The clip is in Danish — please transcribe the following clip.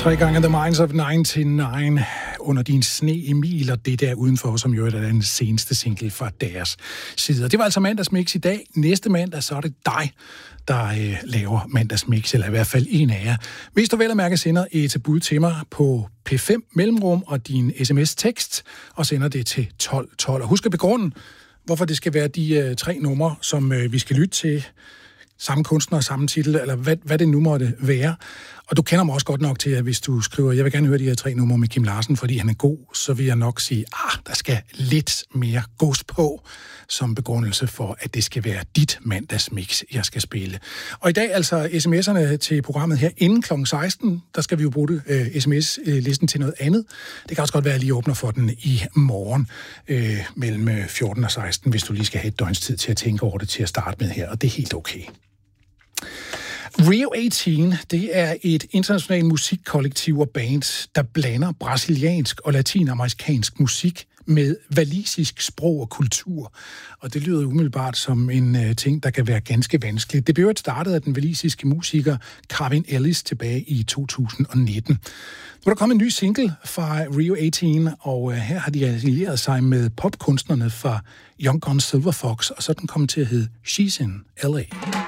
3 gange The Minds of 99 under din sne Emil, og det der udenfor, som jo er den seneste single fra deres side. Det var altså mandagsmix i dag. Næste mandag, så er det dig, der laver mandagsmix, eller i hvert fald en af jer. Hvis du vel at mærke sender et bud til mig på P5 mellemrum og din sms-tekst, og sender det til 1212. Og husk at begrunde, hvorfor det skal være de 3 numre, som vi skal lytte til. Samme kunstner, samme titel, eller hvad det nu måtte være. Og du kender mig også godt nok til, at hvis du skriver, jeg vil gerne høre de her 3 numre med Kim Larsen, fordi han er god, så vil jeg nok sige, der skal lidt mere gods på, som begrundelse for, at det skal være dit mandagsmix, jeg skal spille. Og i dag altså sms'erne til programmet her inden kl. 16, der skal vi jo bruge sms-listen til noget andet. Det kan også godt være, at jeg lige åbner for den i morgen mellem 14 og 16, hvis du lige skal have et døgns tid til at tænke over det til at starte med her, og det er helt okay. Rio 18, det er et internationalt musikkollektiv og band, der blander brasiliansk og latinamerikansk musik med walisisk sprog og kultur. Og det lyder umiddelbart som en ting, der kan være ganske vanskeligt. Det blev startet af den walisiske musiker Carvin Ellis tilbage i 2019. Nu er der kommet en ny single fra Rio 18, og her har de allieret sig med popkunstnerne fra Young Gun Silver Fox, og så er den kommet til at hedde She's in L.A.